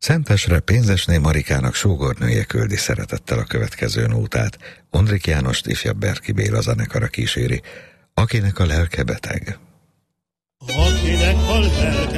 Szentesre Pénzesné Marikának sógornője küldi szeretettel a következő nótát. Ondrik Jánost ifjabb Berki Béla zenekara kíséri, akinek a lelke beteg. Akinek a lelke